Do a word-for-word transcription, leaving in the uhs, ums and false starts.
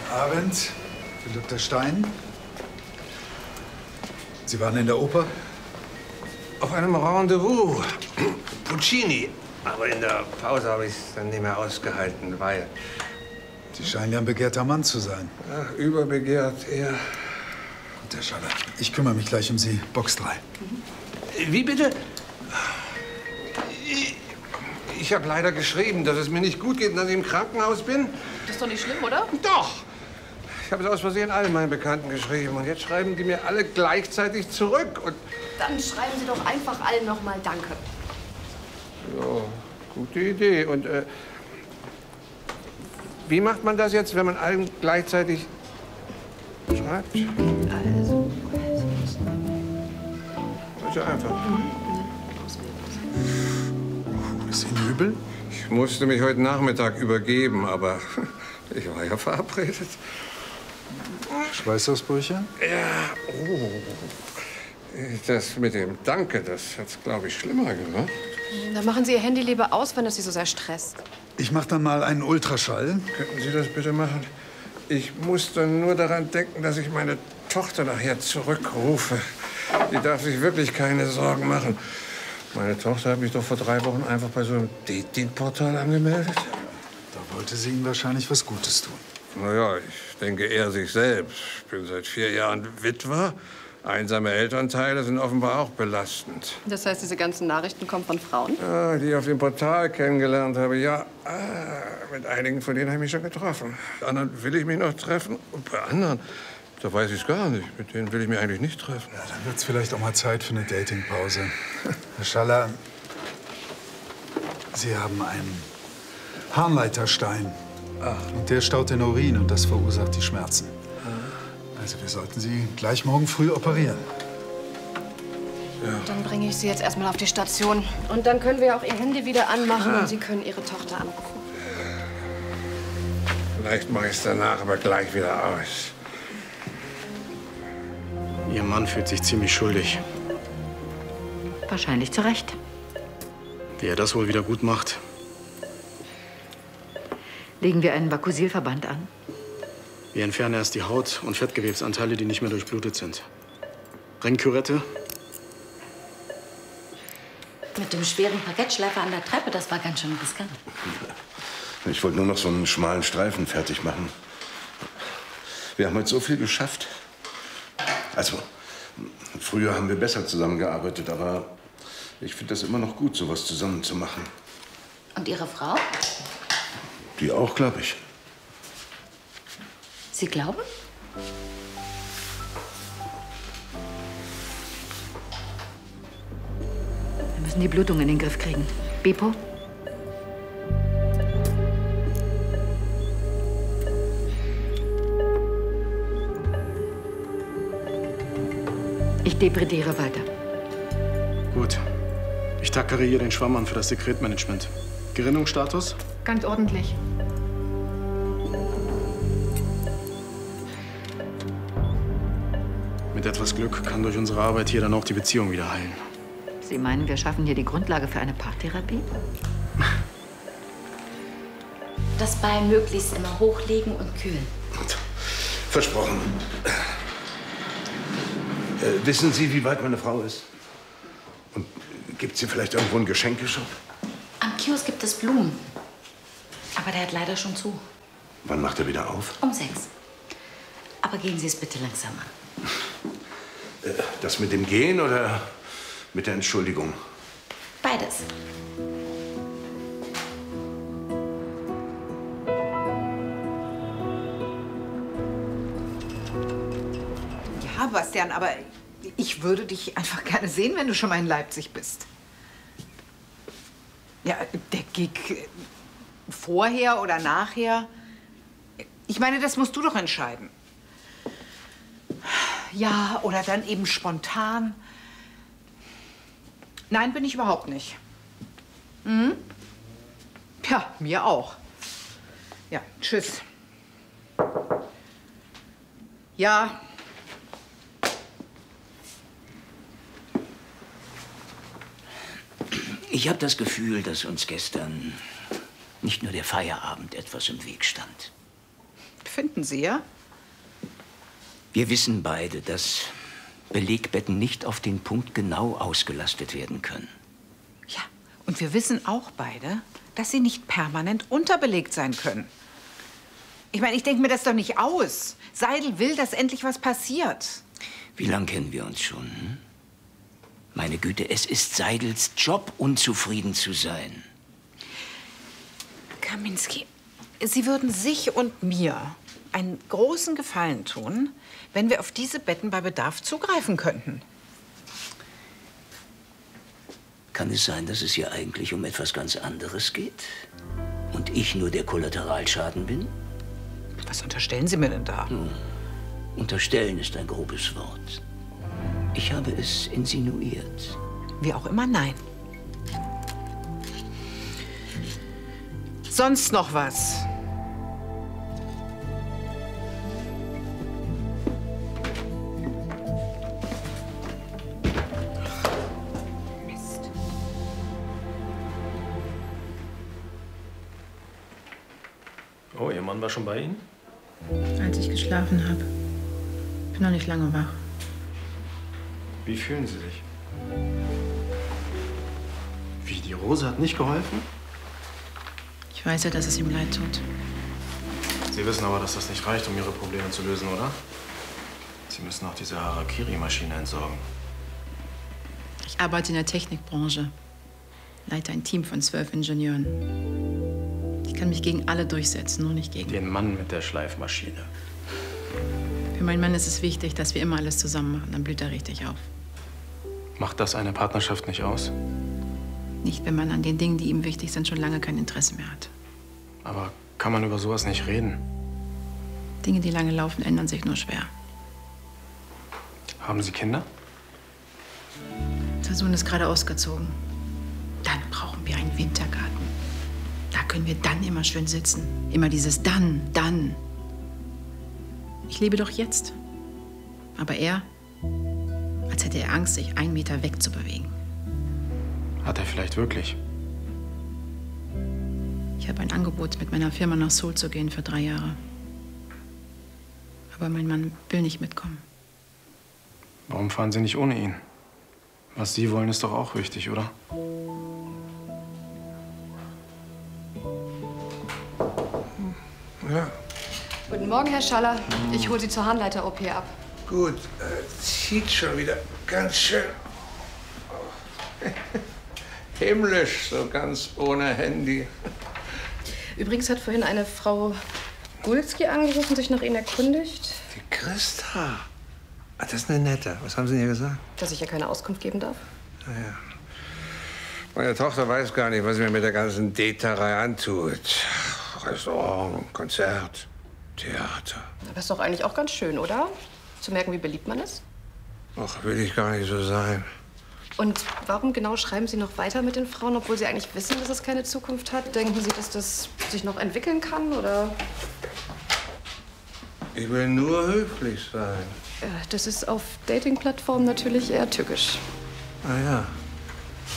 Abend, Herr Doktor Stein. Sie waren in der Oper? Auf einem Rendezvous. Puccini. Aber in der Pause habe ich es dann nicht mehr ausgehalten, weil... Sie scheinen ja ein begehrter Mann zu sein. Ach, überbegehrt, eher. Und Herr Schaller, ich kümmere mich gleich um Sie. Box drei. Mhm. Wie bitte? Ich, ich habe leider geschrieben, dass es mir nicht gut geht und dass ich im Krankenhaus bin. Das ist doch nicht schlimm, oder? Doch! Ich habe es aus Versehen allen meinen Bekannten geschrieben. Und jetzt schreiben die mir alle gleichzeitig zurück. Und Dann schreiben Sie doch einfach allen noch mal Danke. ja, gute Idee. Und äh, wie macht man das jetzt, wenn man allen gleichzeitig schreibt? Also, Das ist ja einfach. Ist Ihnen übel? Ich musste mich heute Nachmittag übergeben, aber ich war ja verabredet. Schweißausbrüche? Ja, oh. Das mit dem Danke, das hat's, glaube ich, schlimmer gemacht. Dann machen Sie Ihr Handy lieber aus, wenn es Sie so sehr stresst. Ich mache dann mal einen Ultraschall. Könnten Sie das bitte machen? Ich muss dann nur daran denken, dass ich meine Tochter nachher zurückrufe. Die darf sich wirklich keine Sorgen machen. Meine Tochter hat mich doch vor drei Wochen einfach bei so einem Dating-Portal angemeldet. Da wollte sie Ihnen wahrscheinlich was Gutes tun. Naja, ich denke eher sich selbst. Ich bin seit vier Jahren Witwer. Einsame Elternteile sind offenbar auch belastend. Das heißt, diese ganzen Nachrichten kommen von Frauen? Ja, die ich auf dem Portal kennengelernt habe, ja. Ah, mit einigen von denen habe ich mich schon getroffen. Mit anderen will ich mich noch treffen. Und bei anderen, da weiß ich es gar nicht. Mit denen will ich mich eigentlich nicht treffen. Ja, dann wird es vielleicht auch mal Zeit für eine Datingpause. Herr Schaller, Sie haben einen Harnleiterstein. Ach. Und der staut den Urin und das verursacht die Schmerzen. Also wir sollten Sie gleich morgen früh operieren. Ja. Dann bringe ich Sie jetzt erstmal auf die Station. Und dann können wir auch Ihr Handy wieder anmachen Ah. und Sie können Ihre Tochter anrufen. Vielleicht mache ich es danach aber gleich wieder aus. Ihr Mann fühlt sich ziemlich schuldig. Wahrscheinlich zu Recht. Wie er das wohl wieder gut macht. Legen wir einen Vakusilverband an? Wir entfernen erst die Haut- und Fettgewebsanteile, die nicht mehr durchblutet sind. Rennkürette? Mit dem schweren Parkettschleifer an der Treppe, das war ganz schön riskant. Ich wollte nur noch so einen schmalen Streifen fertig machen. Wir haben heute so viel geschafft. Also, früher haben wir besser zusammengearbeitet, aber ich finde das immer noch gut, sowas zusammen zu machen. Und Ihre Frau? Die auch, glaube ich. Sie glauben? Wir müssen die Blutung in den Griff kriegen. Bepo? Ich debrediere weiter. Gut. Ich tackere hier den Schwamm an für das Sekretmanagement. Gerinnungsstatus? Ganz ordentlich. Mit etwas Glück kann durch unsere Arbeit hier dann auch die Beziehung wieder heilen. Sie meinen, wir schaffen hier die Grundlage für eine Paartherapie? Das Bein möglichst immer hochlegen und kühlen. Versprochen. Äh, wissen Sie, wie weit meine Frau ist? Und gibt es hier vielleicht irgendwo einen Geschenkeshop? Am Kiosk gibt es Blumen. Aber der hat leider schon zu. Wann macht er wieder auf? Um sechs. Aber gehen Sie es bitte langsamer. Äh, das mit dem Gehen oder mit der Entschuldigung? Beides. Ja, Bastian, aber ich würde dich einfach gerne sehen, wenn du schon mal in Leipzig bist. Ja, der Gig vorher oder nachher. Ich meine, das musst du doch entscheiden. Ja, oder dann eben spontan. Nein, bin ich überhaupt nicht. Hm? Ja, mir auch. Ja, tschüss. Ja. Ich habe das Gefühl, dass uns gestern nicht nur der Feierabend etwas im Weg stand. Finden Sie, ja? Wir wissen beide, dass Belegbetten nicht auf den Punkt genau ausgelastet werden können. Ja, und wir wissen auch beide, dass sie nicht permanent unterbelegt sein können. Ich meine, ich denke mir das doch nicht aus. Seidel will, dass endlich was passiert. Wie lange kennen wir uns schon? Hm? Meine Güte, es ist Seidels Job, unzufrieden zu sein. Kaminski, Sie würden sich und mir einen großen Gefallen tun, wenn wir auf diese Betten bei Bedarf zugreifen könnten. Kann es sein, dass es hier eigentlich um etwas ganz anderes geht? Und ich nur der Kollateralschaden bin? Was unterstellen Sie mir denn da? Hm. Unterstellen ist ein grobes Wort. Ich habe es insinuiert. Wie auch immer, nein. Sonst noch was? Mist. Oh, Ihr Mann war schon bei Ihnen? Als ich geschlafen habe. Bin noch nicht lange wach. Wie fühlen Sie sich? Wie, die Rose hat nicht geholfen? Ich weiß ja, dass es ihm leid tut. Sie wissen aber, dass das nicht reicht, um Ihre Probleme zu lösen, oder? Sie müssen auch diese Harakiri-Maschine entsorgen. Ich arbeite in der Technikbranche. Leite ein Team von zwölf Ingenieuren. Ich kann mich gegen alle durchsetzen, nur nicht gegen... Den Mann mit der Schleifmaschine. Für meinen Mann ist es wichtig, dass wir immer alles zusammen machen. Dann blüht er richtig auf. Macht das eine Partnerschaft nicht aus? Nicht, wenn man an den Dingen, die ihm wichtig sind, schon lange kein Interesse mehr hat. Aber kann man über sowas nicht reden? Dinge, die lange laufen, ändern sich nur schwer. Haben Sie Kinder? Der Sohn ist gerade ausgezogen. Dann brauchen wir einen Wintergarten. Da können wir dann immer schön sitzen. Immer dieses dann, dann. Ich lebe doch jetzt. Aber er, als hätte er Angst, sich einen Meter wegzubewegen. Hat er vielleicht wirklich? Ich habe ein Angebot, mit meiner Firma nach Seoul zu gehen für drei Jahre. Aber mein Mann will nicht mitkommen. Warum fahren Sie nicht ohne ihn? Was Sie wollen, ist doch auch wichtig, oder? Ja. Guten Morgen, Herr Schaller. Ich hole Sie zur Harnleiter-O P ab. Gut, äh, zieht schon wieder ganz schön. Himmlisch, so ganz ohne Handy. Übrigens hat vorhin eine Frau Gulski angerufen, sich nach Ihnen erkundigt. Die Christa. Ah, das ist eine nette. Was haben Sie denn ihr gesagt? Dass ich ja keine Auskunft geben darf. Naja. Meine Tochter weiß gar nicht, was sie mir mit der ganzen Deterei antut. Restaurant, Konzert, Theater. Aber ist doch eigentlich auch ganz schön, oder? Zu merken, wie beliebt man ist. Ach, will ich gar nicht so sein. Und warum genau schreiben Sie noch weiter mit den Frauen, obwohl Sie eigentlich wissen, dass es keine Zukunft hat? Denken Sie, dass das sich noch entwickeln kann, oder? Ich will nur höflich sein. Äh, Das ist auf Dating-Plattformen natürlich eher tückisch. Ah ja.